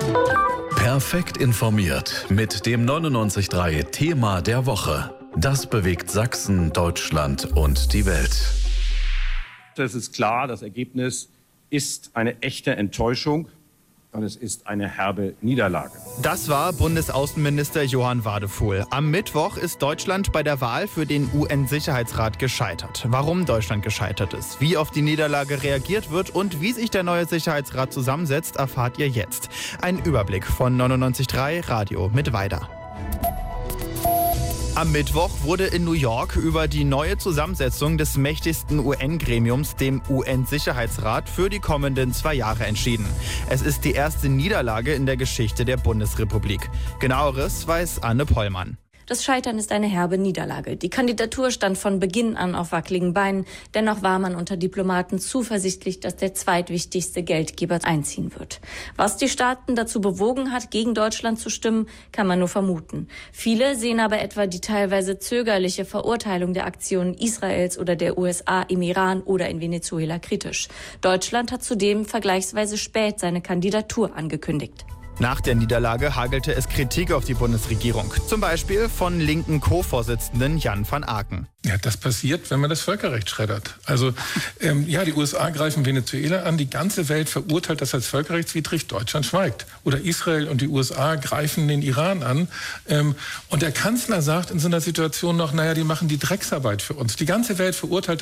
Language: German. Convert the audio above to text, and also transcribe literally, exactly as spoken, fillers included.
Perfekt informiert mit dem neunundneunzig Komma drei Thema der Woche. Das bewegt Sachsen, Deutschland und die Welt. Es ist klar, das Ergebnis ist eine echte Enttäuschung und es ist eine herbe Niederlage. Das war Bundesaußenminister Johann Wadefuhl. Am Mittwoch ist Deutschland bei der Wahl für den U N-Sicherheitsrat gescheitert. Warum Deutschland gescheitert ist, wie auf die Niederlage reagiert wird und wie sich der neue Sicherheitsrat zusammensetzt, erfahrt ihr jetzt. Ein Überblick von neunundneunzig Komma drei Radio mit Weider. Am Mittwoch wurde in New York über die neue Zusammensetzung des mächtigsten U N-Gremiums, dem U N-Sicherheitsrat, für die kommenden zwei Jahre entschieden. Es ist die erste Niederlage in der Geschichte der Bundesrepublik. Genaueres weiß Anne Pollmann. Das Scheitern ist eine herbe Niederlage. Die Kandidatur stand von Beginn an auf wackeligen Beinen. Dennoch war man unter Diplomaten zuversichtlich, dass der zweitwichtigste Geldgeber einziehen wird. Was die Staaten dazu bewogen hat, gegen Deutschland zu stimmen, kann man nur vermuten. Viele sehen aber etwa die teilweise zögerliche Verurteilung der Aktionen Israels oder der U S A im Iran oder in Venezuela kritisch. Deutschland hat zudem vergleichsweise spät seine Kandidatur angekündigt. Nach der Niederlage hagelte es Kritik auf die Bundesregierung. Zum Beispiel von linken Co-Vorsitzenden Jan van Aken. Ja, das passiert, wenn man das Völkerrecht schreddert. Also ähm, ja, die U S A greifen Venezuela an, die ganze Welt verurteilt das als völkerrechtswidrig, Deutschland schweigt. Oder Israel und die U S A greifen den Iran an. Ähm, und der Kanzler sagt in so einer Situation noch, naja, die machen die Drecksarbeit für uns. Die ganze Welt verurteilt